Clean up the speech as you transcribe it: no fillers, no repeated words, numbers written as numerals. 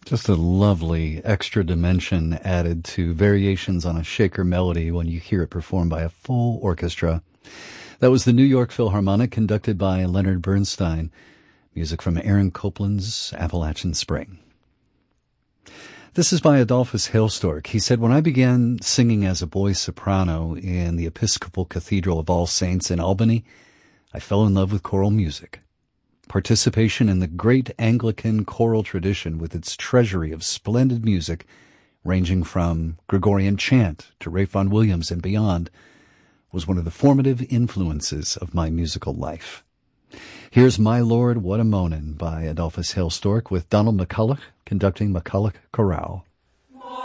Just a lovely extra dimension added to variations on a shaker melody when you hear it performed by a full orchestra. That was the New York Philharmonic, conducted by Leonard Bernstein. Music from Aaron Copland's Appalachian Spring. This is by Adolphus Hailstork. He said, "When I began singing as a boy soprano in the Episcopal Cathedral of All Saints in Albany, I fell in love with choral music. Participation in the great Anglican choral tradition with its treasury of splendid music, ranging from Gregorian chant to Ralph Vaughan Williams and beyond, was one of the formative influences of my musical life." Here's My Lord, What a Moanin' by Adolphus Hailstork with Donald McCulloch conducting McCulloch Chorale.